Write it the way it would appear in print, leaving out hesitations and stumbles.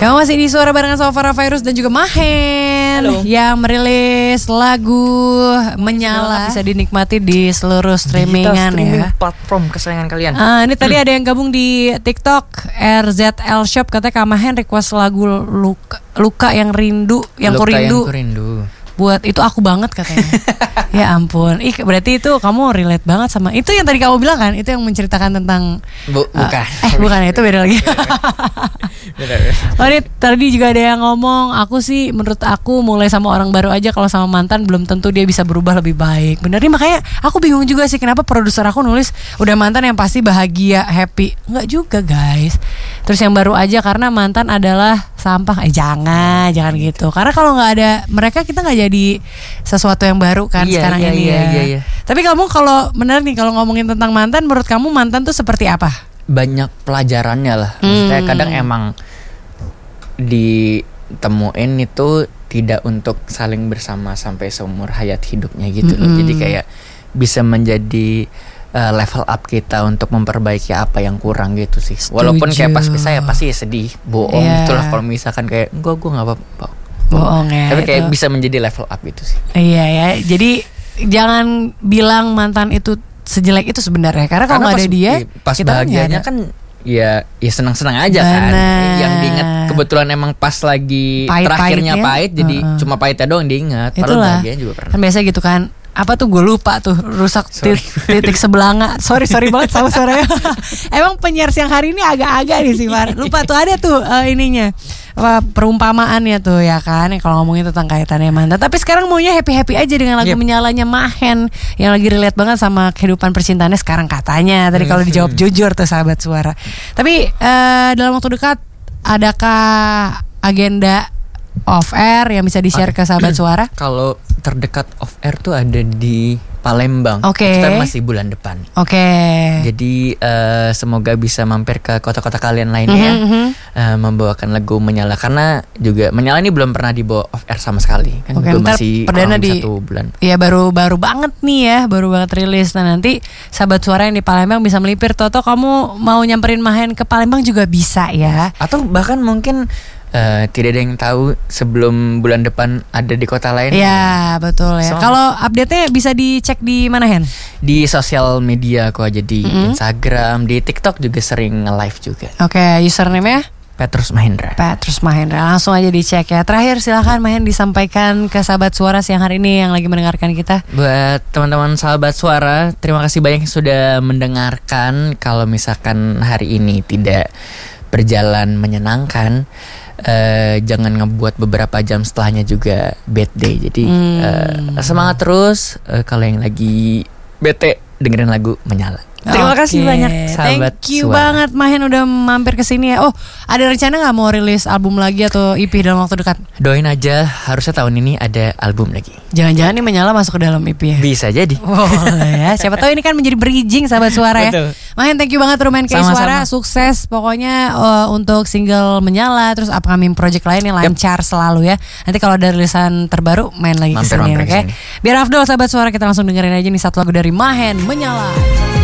Kamu masih di Suara barengan sama Farah Virus dan juga Mahen. Halo. Yang merilis lagu Menyala. Bisa dinikmati di seluruh streamingan ya. Platform kesayangan kalian. Ini tadi ada yang gabung di TikTok RZL Shop, katanya Kak Mahen request lagu Luka yang rindu, yang Luka ku rindu. Yang ku rindu. Buat itu aku banget katanya. Ya ampun. Berarti itu kamu relate banget sama itu yang tadi kamu bilang kan? Itu yang menceritakan tentang bukan. Bukan, itu beda lagi. Benar. Oh, ini tadi juga ada yang ngomong, aku sih menurut aku mulai sama orang baru aja, kalau sama mantan belum tentu dia bisa berubah lebih baik. Bener nih, makanya aku bingung juga sih kenapa produser aku nulis udah mantan yang pasti bahagia, happy. Enggak juga guys. Terus yang baru aja karena mantan adalah sampah. Jangan gitu. Karena kalau nggak ada mereka, kita nggak jadi sesuatu yang baru kan sekarang ini ya. Iya. Tapi kamu kalau bener nih, kalau ngomongin tentang mantan, menurut kamu mantan tuh seperti apa? Banyak pelajarannya lah. Maksudnya kadang emang ditemuin itu tidak untuk saling bersama sampai seumur hayat hidupnya gitu loh. Jadi kayak bisa menjadi level up kita untuk memperbaiki apa yang kurang gitu sih. Walaupun kayak pas pisah ya pasti sedih, bohong gitulah kalau misalkan kayak gue nggak apa-apa. Bohong ya. Tapi kayak itu bisa menjadi level up gitu sih. Iya ya. Jadi jangan bilang mantan itu sejelek itu sebenarnya, karena kalau nggak ada dia pas kita bahagianya kan ya senang-senang aja kan. Yang diingat kebetulan emang pas lagi terakhirnya pahit, jadi cuma pahitnya doang diingat. Padahal bahagianya juga pernah. Kan biasa gitu kan. Apa tuh, gue lupa tuh, rusak titik sebelanga. Sorry banget sama suaranya. Emang penyiar siang hari ini agak-agak nih sih Far. Lupa tuh, ada tuh ininya, perumpamaannya tuh ya kan, kalau ngomongin tentang kaitannya mantan. Tapi sekarang maunya happy-happy aja dengan lagu Menyalanya Mahen, yang lagi relate banget sama kehidupan percintaannya sekarang katanya. Tadi kalau dijawab jujur tuh sahabat Suara. Tapi dalam waktu dekat adakah agenda off air yang bisa di-share ke sahabat Suara? Kalau terdekat off air tuh ada di Palembang. Kita masih bulan depan. Jadi semoga bisa mampir ke kota-kota kalian lainnya membawakan lagu Menyala, karena juga Menyala ini belum pernah dibawa off air sama sekali. Kan juga masih kurang di 1 bulan. Iya, baru banget nih ya, baru banget rilis. Nah nanti sahabat Suara yang di Palembang bisa melipir. Toto kamu mau nyamperin Mahen ke Palembang juga bisa ya. Atau bahkan mungkin tidak ada yang tahu sebelum bulan depan ada di kota lain. Ya betul ya. Kalau update-nya bisa dicek di mana Hen? Di sosial media aku aja, di Instagram, di TikTok juga sering nge-live juga. Username-nya? Petrus Mahendra. Langsung aja dicek ya. Terakhir silakan Mahen disampaikan ke sahabat Suara siang hari ini yang lagi mendengarkan kita. Buat teman-teman sahabat Suara, terima kasih banyak yang sudah mendengarkan. Kalau misalkan hari ini tidak berjalan menyenangkan, jangan ngebuat beberapa jam setelahnya juga bad day. Jadi semangat terus. Kalau yang lagi bete, dengerin lagu Menyala. Terima kasih banyak sahabat Thank you Suara. banget Mahen udah mampir ke sini ya. Oh, ada rencana nggak mau rilis album lagi atau EP dalam waktu dekat? Doain aja, harusnya tahun ini ada album lagi. Jangan-jangan nih Menyala masuk ke dalam EP ya? Bisa jadi. Ya, siapa tahu ini kan menjadi bridging sahabat Suara ya. Betul. Mahen, thank you banget udah main ke Suara. Sukses pokoknya untuk single Menyala, terus upcoming project lainnya lancar selalu ya. Nanti kalau ada rilisan terbaru main lagi ke sini, oke? Biar afdol sahabat Suara, kita langsung dengerin aja nih satu lagu dari Mahen, Menyala.